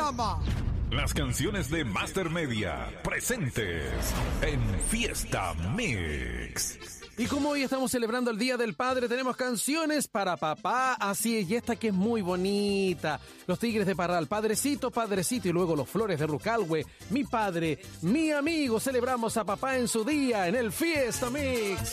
programa. Las canciones de Master Media, presentes en Fiesta Mix. Y como hoy estamos celebrando el Día del Padre, tenemos canciones para papá. Así es, y esta que es muy bonita. Los Tigres de Parral, Padrecito, Padrecito, y luego Los Flores de Rucalhue. Mi padre, mi amigo, celebramos a papá en su día en el Fiesta Mix.